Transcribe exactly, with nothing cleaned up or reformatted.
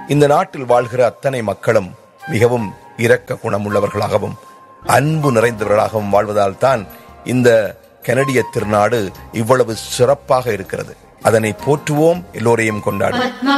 இந்த நாட்டில் வாழ்கிற அத்தனை மக்களும் மிகவும் இரக்க குணமுள்ளவர்களாகவும் அன்பு நிறைந்தவர்களாகவும் வாழ்வதால் தான் இந்த கனடிய திருநாடு இவ்வளவு சிறப்பாக இருக்கிறது. அதனை போற்றுவோம், எல்லோரையும் கொண்டாடுவோம்.